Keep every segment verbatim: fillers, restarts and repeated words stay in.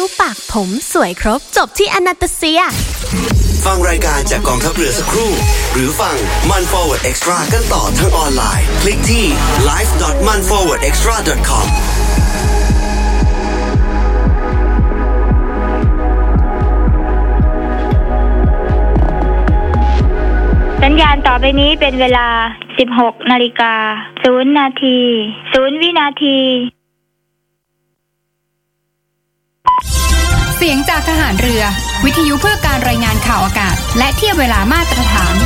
วปากผมสวยครบจบที่อนาตาเซียฟังรายการจากกองทัพเรือสักครู่หรือฟังมัน Forward Extra กันต่อทางออนไลน์คลิกที่ ไลฟ์ ดอท มัน ฟอร์เวิร์ด เอ็กซ์ตร้า ดอท คอมสัญญาณต่อไปนี้เป็นเวลา สิบหกนาฬิกาศูนย์นาทีศูนย์วินาทีเสียงจากทหารเรือวิทยุเพื่อการรายงานข่าวอากาศและเทียบเวลามาตรฐาน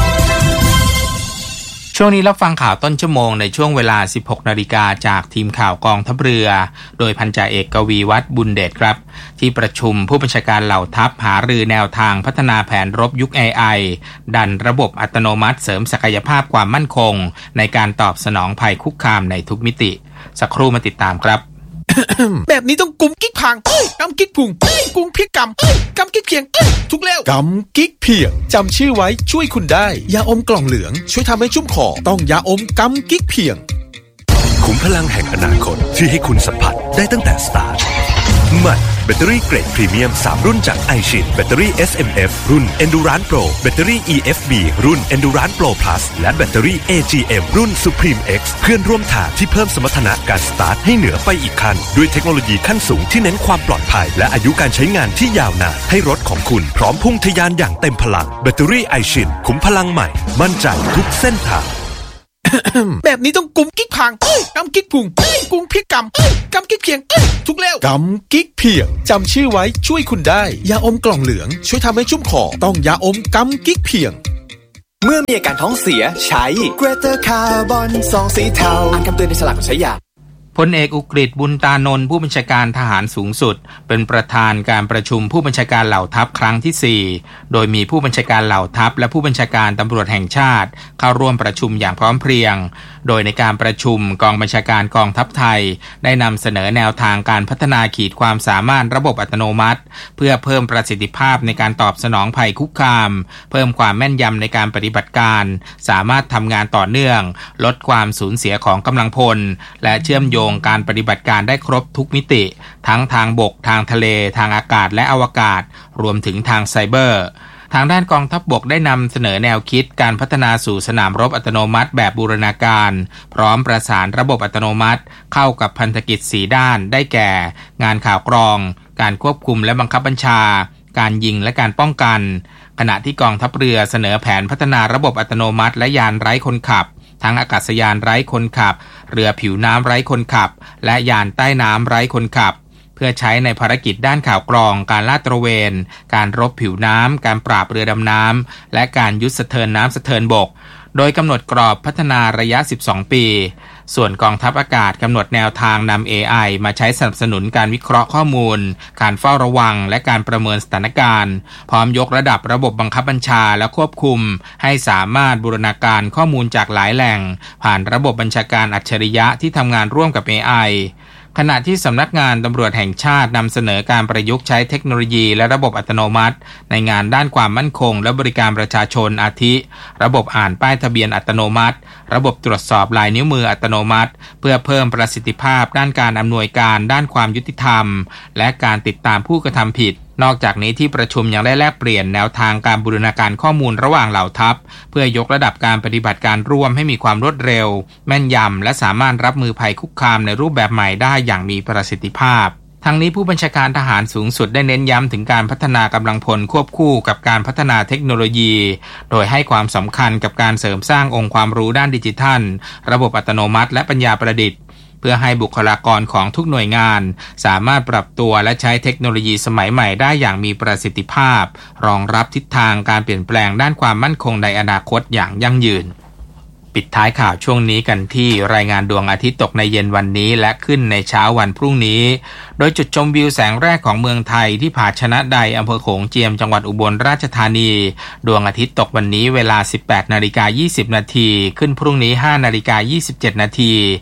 ช่วงนี้รับฟังข่าวต้นชั่วโมงในช่วงเวลา สิบหกนาฬิกาจากทีมข่าวกองทัพเรือโดยพันจ่าเอกกวีวัฒน์บุญเดชครับที่ประชุมผู้บัญชาการเหล่าทัพหารือแนวทางพัฒนาแผนรบยุค เอ ไอ ดันระบบอัตโนมัติเสริมศักยภาพความมั่นคงในการตอบสนองภัยคุกคามในทุกมิติสักครู่มาติดตามครับแบบนี้ต้องกุมกิ๊กพังกำกิ๊กพุงกุมเพียกกำกำกิ๊กเพียงทุกแล้วกำกิ๊กเพียงจำชื่อไว้ช่วยคุณได้ยาอมกล่องเหลืองช่วยทำให้ชุ่มคอต้องยาอมกำกิ๊กเพียงขุมพลังแห่งอนาคตที่ให้คุณสัมผัสได้ตั้งแต่สตาร์ทใหม่แบตเตอรี่เกรดพรีเมียมสามรุ่นจาก iShield แบตเตอรี่ เอส เอ็ม เอฟ รุ่น Endurance Pro แบตเตอรี่ อี เอฟ บี รุ่น Endurance Pro Plus และแบตเตอรี่ เอ จี เอ็ม รุ่น Supreme X เพื่อนร่วมทางที่เพิ่มสมรรถนะการสตาร์ทให้เหนือไปอีกขั้นด้วยเทคโนโลยีขั้นสูงที่เน้นความปลอดภัยและอายุการใช้งานที่ยาวนานให้รถของคุณพร้อมพุ่งทะยานอย่างเต็มพลังแบตเตอรี่ iShield ขุมพลังใหม่มั่นใจทุกเส้นทางแบบนี้ต้องกุมกิ๊กพังกำกิ๊กพุงกุมเพียกกำกำกิ๊กเพียงทุกแล้วกำกิ๊กเพียงจำชื่อไว้ช่วยคุณได้ยาอมกล่องเหลืองช่วยทำให้ชุ่มคอต้องยาอมกำกิ๊กเพียงเมื่อมีอาการท้องเสียใช้ Greater Carbon ซองสีเทาอ่านคำเตือนในฉลากก่อนใช้ยาพลเอกอุกฤษบุญตานนท์ผู้บัญชาการทหารสูงสุดเป็นประธานการประชุมผู้บัญชาการเหล่าทัพครั้งที่สี่โดยมีผู้บัญชาการเหล่าทัพและผู้บัญชาการตำรวจแห่งชาติเข้าร่วมประชุมอย่างพร้อมเพรียงโดยในการประชุมกองบัญชาการกองทัพไทยได้นำเสนอแนวทางการพัฒนาขีดความสามารถระบบอัตโนมัติเพื่อเพิ่มประสิทธิภาพในการตอบสนองภัยคุกคามเพิ่มความแม่นยำในการปฏิบัติการสามารถทำงานต่อเนื่องลดความสูญเสียของกำลังพลและเชื่อมโยงการปฏิบัติการได้ครบทุกมิติทั้งทางบกทางทะเลทางอากาศและอวกาศรวมถึงทางไซเบอร์ทางด้านกองทัพบกได้นำเสนอแนวคิดการพัฒนาสู่สนามรบอัตโนมัติแบบบูรณาการพร้อมประสานระบบอัตโนมัติเข้ากับพันธกิจสี่ด้านได้แก่งานข่าวกรองการควบคุมและบังคับบัญชาการยิงและการป้องกันขณะที่กองทัพเรือเสนอแผนพัฒนาระบบอัตโนมัติและยานไร้คนขับทั้งอากาศยานไร้คนขับเรือผิวน้ำไร้คนขับและยานใต้น้ำไร้คนขับเพื่อใช้ในภารกิจด้านข่าวกรองการลาดตระเวนการรบผิวน้ำการปราบเรือดำน้ำและการยุทธสะเทินน้ำสะเทินบกโดยกำหนดกรอบพัฒนาระยะสิบสองปีส่วนกองทัพอากาศกำหนดแนวทางนำ เอ ไอ มาใช้สนับสนุนการวิเคราะห์ข้อมูลการเฝ้าระวังและการประเมินสถานการณ์พร้อมยกระดับระบบบังคับบัญชาและควบคุมให้สามารถบูรณาการข้อมูลจากหลายแหล่งผ่านระบบบัญชาการอัจฉริยะที่ทำงานร่วมกับ เอ ไอขณะที่สำนักงานตำรวจแห่งชาตินำเสนอการประยุกต์ใช้เทคโนโลยีและระบบอัตโนมัติในงานด้านความมั่นคงและบริการประชาชนอาทิระบบอ่านป้ายทะเบียนอัตโนมัติระบบตรวจสอบลายนิ้วมืออัตโนมัติเพื่อเพิ่มประสิทธิภาพด้านการอำนวยการด้านความยุติธรรมและการติดตามผู้กระทำผิดนอกจากนี้ที่ประชุมยังได้แลกเปลี่ยนแนวทางการบูรณาการข้อมูลระหว่างเหล่าทัพเพื่อยกระดับการปฏิบัติการร่วมให้มีความรวดเร็วแม่นยำและสามารถรับมือภัยคุกคามในรูปแบบใหม่ได้อย่างมีประสิทธิภาพทั้งนี้ผู้บัญชาการทหารสูงสุดได้เน้นย้ำถึงการพัฒนากำลังพลควบคู่กับการพัฒนาเทคโนโลยีโดยให้ความสำคัญกับการเสริมสร้างองค์ความรู้ด้านดิจิทัลระบบอัตโนมัติและปัญญาประดิษฐ์เพื่อให้บุคลากรของทุกหน่วยงานสามารถปรับตัวและใช้เทคโนโลยีสมัยใหม่ได้อย่างมีประสิทธิภาพรองรับทิศทางการเปลี่ยนแปลงด้านความมั่นคงในอนาคตอย่างยั่งยืนปิดท้ายข่าวช่วงนี้กันที่รายงานดวงอาทิตย์ตกในเย็นวันนี้และขึ้นในเช้าวันพรุ่งนี้โดยจุดชมวิวแสงแรกของเมืองไทยที่ผาชนะใดอำเภอโขงเจียมจังหวัดอุบลราชธานีดวงอาทิตย์ตกวันนี้เวลา สิบแปดนาฬิกายี่สิบนาทีขึ้นพรุ่งนี้ ห้านาฬิกายี่สิบเจ็ดนาที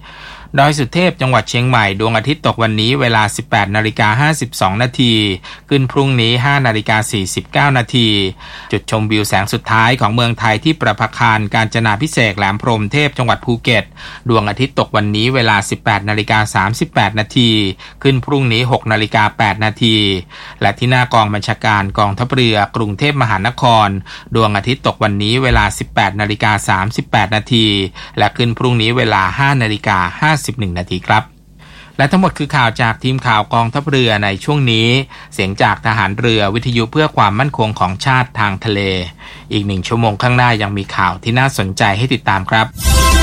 ดอยสุเทพจังหวัดเชียงใหม่ดวงอาทิตย์ตกวันนี้เวลา สิบแปดนาฬิกาห้าสิบสองนาทีขึ้นพรุ่งนี้ ห้านาฬิกาสี่สิบเก้านาทีจุดชมวิวแสงสุดท้ายของเมืองไทยที่ประภาคารกาญจนาภิเษกแหลมพรหมเทพจังหวัดภูเก็ตดวงอาทิตย์ตกวันนี้เวลา สิบแปดนาฬิกาสามสิบแปดนาทีขึ้นพรุ่งนี้ หกนาฬิกาแปดนาทีและที่หน้ากองบัญชาการกองทัพเรือกรุงเทพมหานครดวงอาทิตย์ตกวันนี้เวลา สิบแปดนาฬิกาสามสิบแปดนาทีและขึ้นพรุ่งนี้เวลา ห้านาฬิกาห้าสิบเอ็ดนาทีครับและทั้งหมดคือข่าวจากทีมข่าวกองทัพเรือในช่วงนี้เสียงจากทหารเรือวิทยุเพื่อความมั่นคงของชาติทางทะเลอีกหนึ่งชั่วโมงข้างหน้ายังมีข่าวที่น่าสนใจให้ติดตามครับ